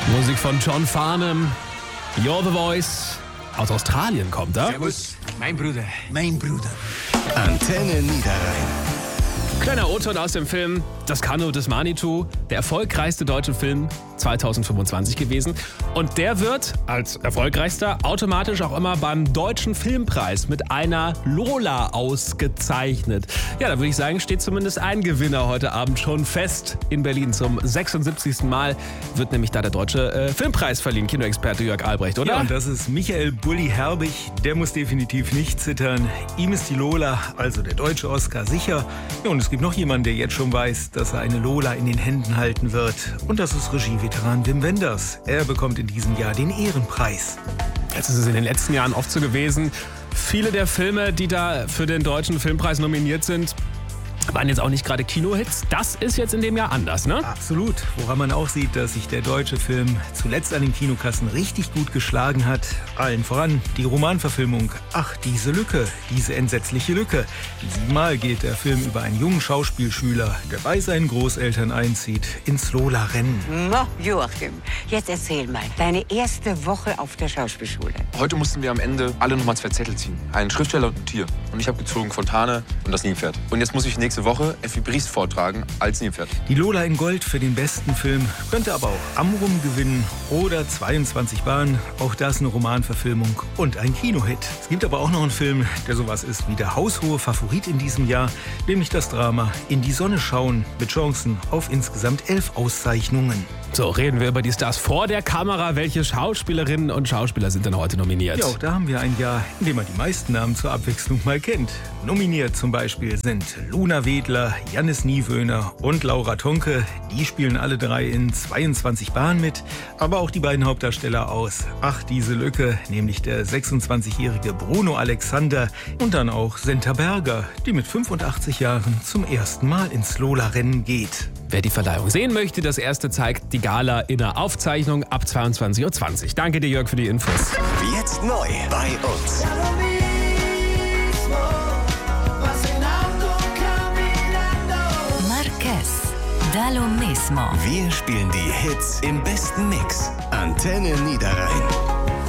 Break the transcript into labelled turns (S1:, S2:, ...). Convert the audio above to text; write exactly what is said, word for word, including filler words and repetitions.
S1: Musik von John Farnham. You're the Voice. Aus Australien kommt er.
S2: Servus, mein Bruder.
S3: Mein Bruder.
S4: Antenne Niederrhein.
S1: Kleiner O-Ton aus dem Film Das Kanu des Manitou, der erfolgreichste deutsche Film zweitausendfünfundzwanzig gewesen. Und der wird als erfolgreichster automatisch auch immer beim Deutschen Filmpreis mit einer Lola ausgezeichnet. Ja, da würde ich sagen, steht zumindest ein Gewinner heute Abend schon fest in Berlin. Zum sechsundsiebzigsten Mal wird nämlich da der Deutsche äh, Filmpreis verliehen. Kinoexperte Jörg Albrecht, oder?
S5: Ja, und das ist Michael Bulli Herbig. Der muss definitiv nicht zittern. Ihm ist die Lola, also der deutsche Oscar, sicher. Ja, und es gibt noch jemanden, der jetzt schon weiß, dass er eine Lola in den Händen halten wird. Und das ist Regieveteran Wim Wenders. Er bekommt in diesem Jahr den Ehrenpreis.
S1: Jetzt ist es in den letzten Jahren oft so gewesen. Viele der Filme, die da für den Deutschen Filmpreis nominiert sind, waren jetzt auch nicht gerade Kinohits. Das ist jetzt in dem Jahr anders, ne?
S5: Absolut. Woran man auch sieht, dass sich der deutsche Film zuletzt an den Kinokassen richtig gut geschlagen hat. Allen voran die Romanverfilmung Ach, diese Lücke, diese entsetzliche Lücke. Siebenmal geht der Film über einen jungen Schauspielschüler, der bei seinen Großeltern einzieht, ins Lola-Rennen.
S6: No, Joachim, jetzt erzähl mal, deine erste Woche auf der Schauspielschule.
S2: Heute mussten wir am Ende alle nochmal zwei Zettel ziehen. Einen Schriftsteller und ein Tier. Und ich habe gezogen Fontane und das Nilpferd. Und jetzt muss ich nächste Woche Effi Briest vortragen als Nilpferd.
S5: Die Lola in Gold für den besten Film, könnte aber auch Amrum gewinnen oder zweiundzwanzig Bahn, auch das eine Romanverfilmung und ein Kinohit. Es gibt aber auch noch einen Film, der sowas ist wie der haushohe Favorit in diesem Jahr, nämlich das Drama In die Sonne schauen mit Chancen auf insgesamt elf Auszeichnungen.
S1: So, reden wir über die Stars vor der Kamera. Welche Schauspielerinnen und Schauspieler sind denn heute nominiert?
S5: Ja, auch da haben wir ein Jahr, in dem man die meisten Namen zur Abwechslung mal kennt. Nominiert zum Beispiel sind Luna Wedler, Jannis Niewöhner und Laura Tonke. Die spielen alle drei in zweiundzwanzig Bahn mit. Aber auch die beiden Hauptdarsteller aus Ach, diese Lücke, nämlich der sechsundzwanzigjährige Bruno Alexander und dann auch Senta Berger, die mit fünfundachtzig Jahren zum ersten Mal ins Lola-Rennen geht.
S1: Wer die Verleihung sehen möchte, das erste zeigt die Gala in der Aufzeichnung ab zweiundzwanzig Uhr zwanzig. Danke dir, Jörg, für die Infos.
S4: Jetzt neu bei uns.
S7: Marquez, da lo mismo.
S4: Wir spielen die Hits im besten Mix. Antenne Niederrhein.